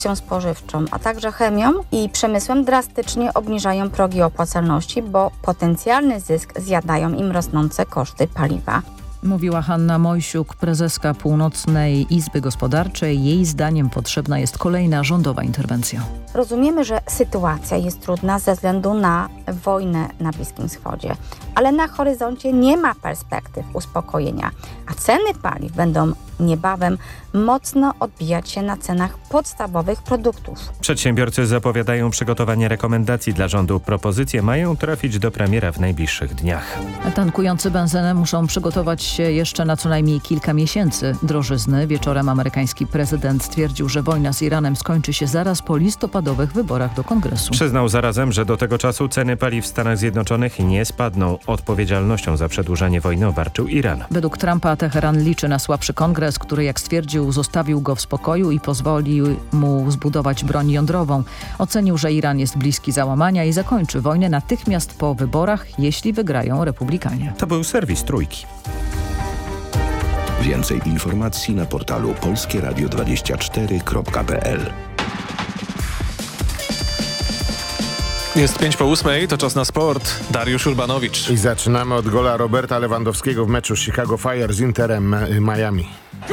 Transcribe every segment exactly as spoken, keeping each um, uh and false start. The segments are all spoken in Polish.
spożywczą, a także chemią i przemysłem drastycznie obniżają progi opłacalności, bo potencjalny zysk zjadają im rosnące koszty paliwa. Mówiła Hanna Mojsiuk, prezeska Północnej Izby Gospodarczej. Jej zdaniem potrzebna jest kolejna rządowa interwencja. Rozumiemy, że sytuacja jest trudna ze względu na wojnę na Bliskim Wschodzie, ale na horyzoncie nie ma perspektyw uspokojenia, a ceny paliw będą niebawem mocno odbijać się na cenach podstawowych produktów. Przedsiębiorcy zapowiadają przygotowanie rekomendacji dla rządu. Propozycje mają trafić do premiera w najbliższych dniach. Tankujący benzynę muszą przygotować się jeszcze na co najmniej kilka miesięcy drożyzny. Wieczorem amerykański prezydent stwierdził, że wojna z Iranem skończy się zaraz po listopadowych wyborach do Kongresu. Przyznał zarazem, że do tego czasu ceny paliw w Stanach Zjednoczonych nie spadną. Odpowiedzialnością za przedłużanie wojny obarczył Iran. Według Trumpa Teheran liczy na słabszy kongres, który, jak stwierdził, zostawił go w spokoju i pozwolił mu zbudować broń jądrową. Ocenił, że Iran jest bliski załamania i zakończy wojnę natychmiast po wyborach, jeśli wygrają republikanie. To był serwis Trójki. Więcej informacji na portalu polskie radio dwadzieścia cztery kropka p l. Jest pięć po ósmej, to czas na sport. Dariusz Urbanowicz. I zaczynamy od gola Roberta Lewandowskiego w meczu Chicago Fire z Interem Miami.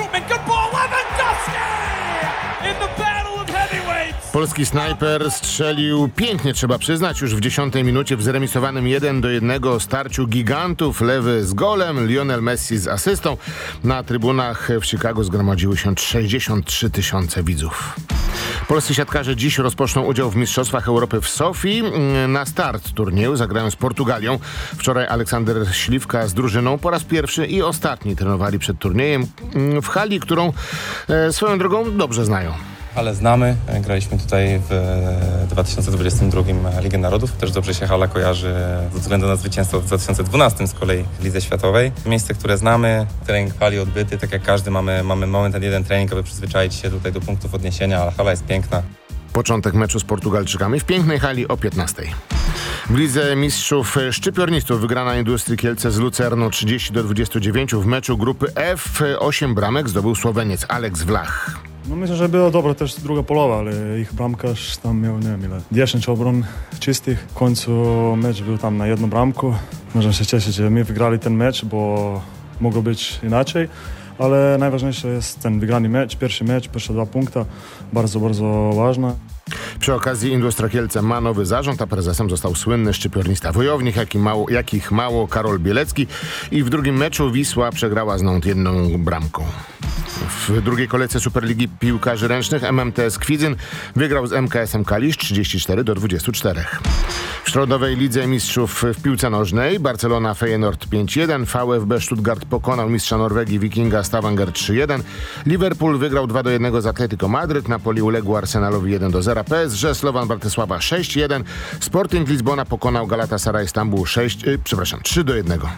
Polski snajper strzelił pięknie, trzeba przyznać, już w dziesiątej minucie w zremisowanym jeden do jednego starciu gigantów. Lewy z golem, Lionel Messi z asystą. Na trybunach w Chicago zgromadziły się sześćdziesiąt trzy tysiące widzów. Polscy siatkarze dziś rozpoczną udział w Mistrzostwach Europy w Sofii. Na start turnieju zagrają z Portugalią. Wczoraj Aleksander Śliwka z drużyną po raz pierwszy i ostatni trenowali przed turniejem w hali, którą e, swoją drogą dobrze znają. Ale znamy, graliśmy tutaj w dwa tysiące dwudziestym drugim Ligę Narodów. Też dobrze się hala kojarzy ze względu na zwycięstwo w dwa tysiące dwunastym z kolei w Lidze Światowej. Miejsce, które znamy, trening w hali odbyty, tak jak każdy mamy, mamy moment, ten jeden trening, aby przyzwyczaić się tutaj do punktów odniesienia, ale hala jest piękna. Początek meczu z Portugalczykami w pięknej hali o piętnastej. W Lidze Mistrzów Szczypiornistów wygrana Industrii Kielce z Lucerną trzydzieści do dwudziestu dziewięciu. W meczu grupy F osiem bramek zdobył Słoweniec Alex Vlach. No myślę, że było dobra też druga połowa, ale ich bramkarz tam miał, nie wiem ile, dziesięć obron czystych. W końcu mecz był tam na jedną bramkę. Możemy się cieszyć, że my wygrali ten mecz, bo mogło być inaczej. Ale najważniejsze jest ten wygrany mecz, pierwszy mecz, pierwsze dwa punkta. Bardzo, bardzo ważne. Przy okazji Industria Kielce ma nowy zarząd, a prezesem został słynny szczypiornista wojownik, jak i mało, jakich mało Karol Bielecki. I w drugim meczu Wisła przegrała z Nąd jedną bramką. W drugiej kolejce Superligi Piłkarzy Ręcznych M M T S Kwidzyn wygrał z M K S em Kalisz trzydzieści cztery do dwudziestu czterech. W środowej Lidze Mistrzów w piłce nożnej Barcelona Feyenoord pięć jeden, V F B Stuttgart pokonał mistrza Norwegii Wikinga Stavanger trzy jeden, Liverpool wygrał dwa do jednego z Atletico Madryt, Napoli uległ Arsenalowi jeden do zera, P S G Slovan Bratysława sześć jeden, Sporting Lizbona pokonał Galatasaray Stambuł sześć, yy, przepraszam, trzy do jednego.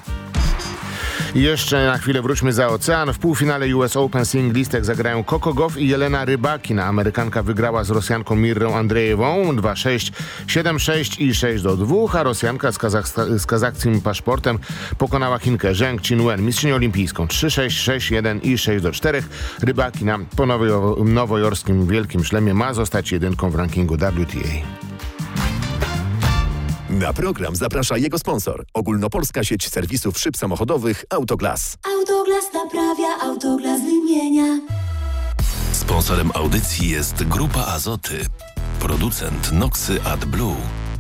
I jeszcze na chwilę wróćmy za ocean. W półfinale U S Open Singlistek zagrają Coco Gauff i Jelena Rybakina. Amerykanka wygrała z Rosjanką Mirrą Andrzejewą dwa sześć, siedem sześć i sześć do dwóch, a Rosjanka z, Kazachsta- z kazachskim paszportem pokonała Chinkę Zheng Qinwen, mistrzynię olimpijską trzy sześć, sześć jeden i sześć do czterech. Rybakina po nowo- nowojorskim Wielkim Szlemie ma zostać jedynką w rankingu W T A. Na program zaprasza jego sponsor. Ogólnopolska sieć serwisów szyb samochodowych Autoglas. Autoglas naprawia, Autoglas wymienia. Sponsorem audycji jest Grupa Azoty. Producent Noxy AdBlue.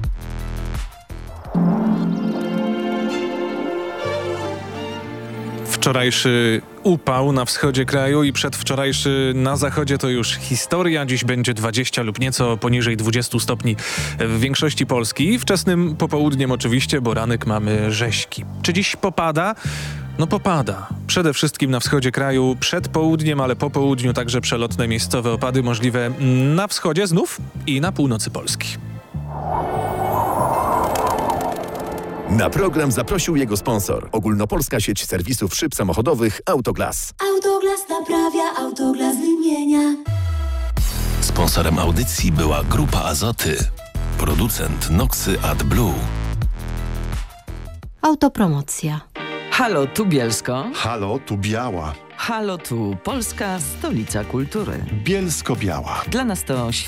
Wczorajszy upał na wschodzie kraju i przedwczorajszy na zachodzie to już historia. Dziś będzie dwadzieścia lub nieco poniżej dwudziestu stopni w większości Polski. Wczesnym popołudniem oczywiście, bo ranek mamy rześki. Czy dziś popada? No popada. Przede wszystkim na wschodzie kraju przed południem, ale po południu także przelotne miejscowe opady możliwe na wschodzie znów i na północy Polski. Na program zaprosił jego sponsor. Ogólnopolska sieć serwisów szyb samochodowych Autoglas. Autoglas naprawia, Autoglas wymienia. Sponsorem audycji była Grupa Azoty. Producent Noxy AdBlue. Autopromocja. Halo, tu Bielsko. Halo, tu Biała. Halo, tu Polska, stolica kultury. Bielsko-Biała. Dla nas to